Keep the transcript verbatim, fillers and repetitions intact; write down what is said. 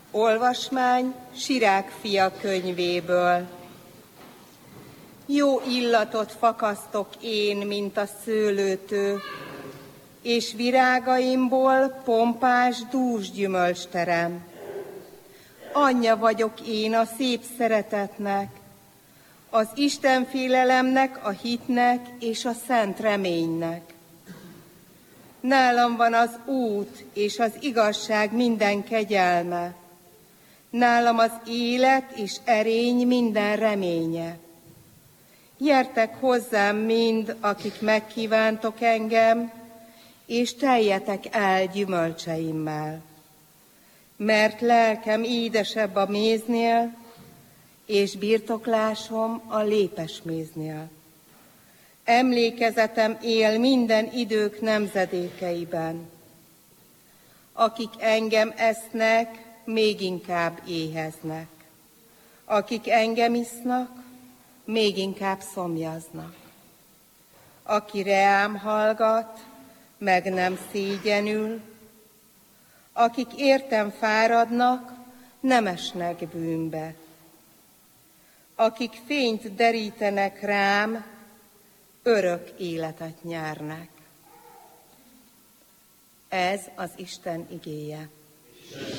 Olvasmány Sirák fia könyvéből. Jó illatot fakasztok én, mint a szőlőtő, és virágaimból pompás dús gyümölcs terem. Anyja vagyok én a szép szeretetnek, az Istenfélelemnek, a hitnek és a szent reménynek. Nálam van az út és az igazság minden kegyelme, nálam az élet és erény minden reménye. Gyertek hozzám mind, akik megkívántok engem, és teljetek el gyümölcseimmel. Mert lelkem édesebb a méznél, és birtoklásom a lépesméznél. Emlékezetem él minden idők nemzedékeiben. Akik engem esznek, még inkább éheznek. Akik engem isznak, még inkább szomjaznak. Aki reám hallgat, meg nem szégyenül, akik értem fáradnak, nem esnek bűnbe. Akik fényt derítenek rám, örök életet nyernek. Ez az Isten igéje.